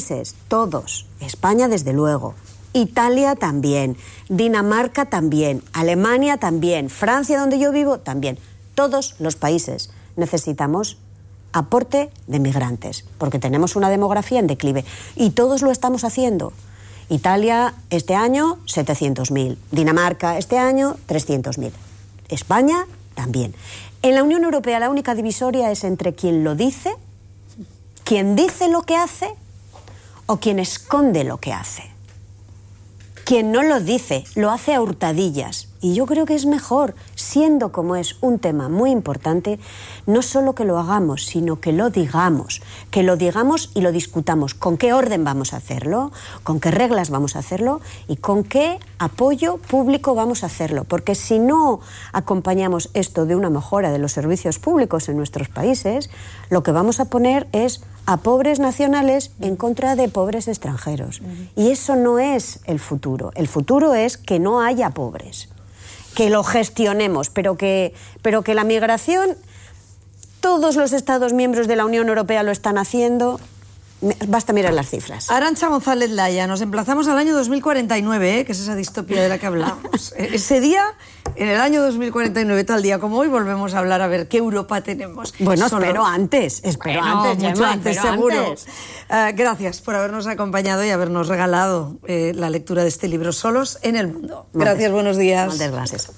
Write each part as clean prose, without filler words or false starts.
países, todos. España, desde luego. Italia también. Dinamarca también. Alemania también. Francia, donde yo vivo, también. Todos los países necesitamos aporte de migrantes, porque tenemos una demografía en declive. Y todos lo estamos haciendo. Italia, este año, 700.000. Dinamarca, este año, 300.000. España, también. En la Unión Europea la única divisoria es entre quien lo dice, quien dice lo que hace o quien esconde lo que hace. Quien no lo dice, lo hace a hurtadillas. Y yo creo que es mejor, siendo como es un tema muy importante, no solo que lo hagamos, sino que lo digamos y lo discutamos. ¿Con qué orden vamos a hacerlo? ¿Con qué reglas vamos a hacerlo? ¿Y con qué apoyo público vamos a hacerlo? Porque si no acompañamos esto de una mejora de los servicios públicos en nuestros países, lo que vamos a poner es a pobres nacionales en contra de pobres extranjeros. Y eso no es el futuro. El futuro es que no haya pobres, que lo gestionemos, pero que la migración, todos los Estados miembros de la Unión Europea lo están haciendo. Basta mirar las cifras. Arantxa González Laya, nos emplazamos al año 2049, que es esa distopia de la que hablamos. Ese día, en el año 2049, tal día como hoy, volvemos a hablar a ver qué Europa tenemos. Bueno, espero antes, mucho antes, seguro. Gracias por habernos acompañado y habernos regalado la lectura de este libro, Solos en el Mundo. Gracias, buenos días. Muchas gracias.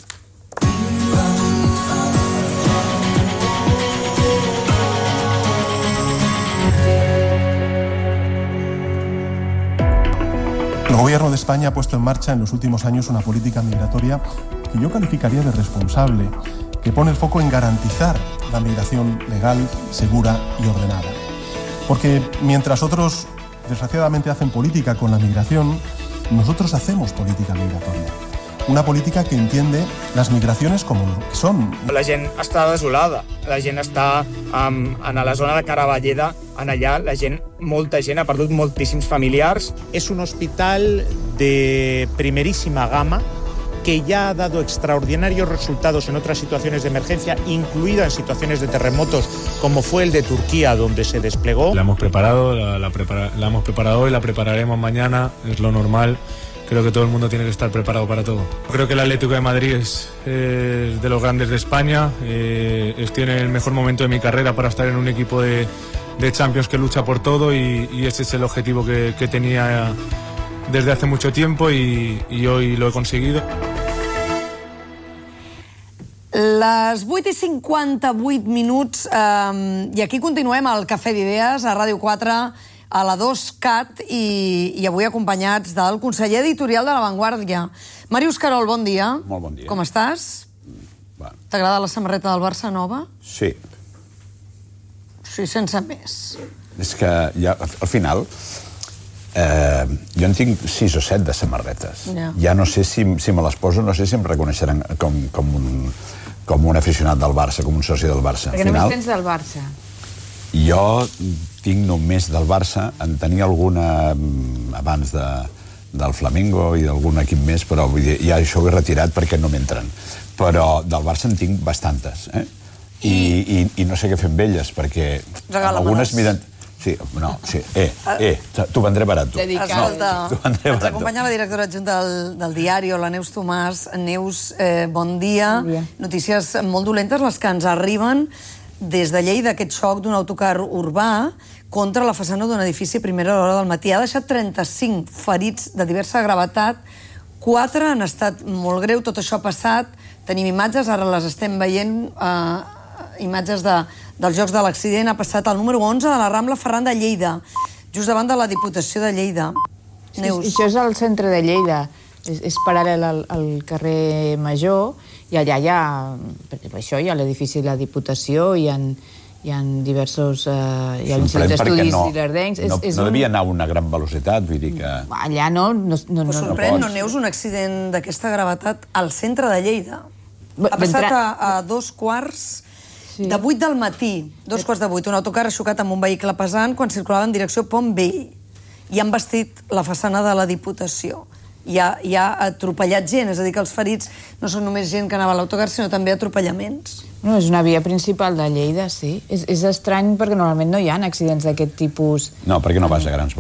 El Gobierno de España ha puesto en marcha en los últimos años una política migratoria que yo calificaría de responsable, que pone el foco en garantizar la migración legal, segura y ordenada. Porque mientras otros, desgraciadamente, hacen política con la migración, nosotros hacemos política migratoria. Una política que entiende las migraciones como lo que son. La gent està desolada, la gent està en la zona de Caravalleda, en allà la gent, molta gent ha perdut moltíssims familiars. Es un hospital de primerísima gama que ya ha dado extraordinarios resultados en otras situaciones de emergencia, incluida en situaciones de terremotos, como fue el de Turquía, donde se desplegó. La hemos preparado, la hemos preparado hoy, la prepararemos mañana, es lo normal. Creo que todo el mundo tiene que estar preparado para todo. Creo que el Atlético de Madrid es de los grandes de España. Estoy en el mejor momento de mi carrera para estar en un equipo de Champions que lucha por todo y ese es el objetivo que tenía desde hace mucho tiempo y hoy lo he conseguido. Les 8:58 i aquí continuem al Cafè d'Idees a Ràdio 4 a la 2CAT i avui acompanyats del conseller editorial de La Vanguardia. Màrius Carol, bon dia. Molt bon dia. Com estàs? T'agrada la samarreta del Barça nova? Sí. Sí, sense més. És que ja, al final jo en tinc 6 o 7 de samarretes. Ja no sé si me les poso, no sé si em reconeixeran com un aficionat del Barça, com un soci del Barça. Perquè només tens del Barça. Jo tinc només del Barça, en tenia alguna abans del Flamengo i d'algun equip més, però vull dir, ja això ho he retirat perquè no m'entren. Però del Barça en tinc bastantes, I no sé què fer amb elles, perquè algunes miren... Sí, no, sí. T'ho vendré barat, tu. Escolta, ens acompanya la directora adjunta del diari, la Neus Tomàs. Neus, bon dia. Notícies molt dolentes les que ens arriben des de Lleida, aquest xoc d'un autocar urbà contra la façana d'un edifici a primera hora del matí. Ha deixat 35 ferits de diversa gravetat, 4 han estat molt greu, tot això ha passat. Tenim imatges, ara les estem veient, imatges dels llocs de l'accident. Ha passat al número 11 de la Rambla Ferran de Lleida, just davant de la Diputació de Lleida. Neus. Això és al centre de Lleida, és paral·lel al carrer Major, i allà hi ha l'edifici de la Diputació, hi ha diversos... Hi ha l'Institut d'Estudis Ilerdencs... No devia anar a una gran velocitat, vull dir que... Allà no... Però sorprèn, no, Neus, un accident d'aquesta gravetat al centre de Lleida. Ha passat a 2:08 del matí, 2:08, un autocar ha xocat amb un vehicle pesant quan circulava en direcció Pont Vell i han vestit la façana de la Diputació. Hi ha atropellat gent, és a dir, que els ferits no són només gent que anava a l'autocar, sinó també atropellaments. No, és una via principal de Lleida, sí. És estrany perquè normalment no hi ha accidents d'aquest tipus. No, perquè no vas a grans velocitats.